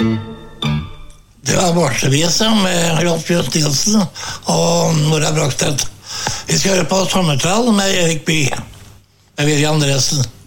Det var Varsevisa med Rolf Bjørn Stilsen og Nora Brogstedt. Vi skal høre på Sommertall med Erik Bye, med Willy Andresen.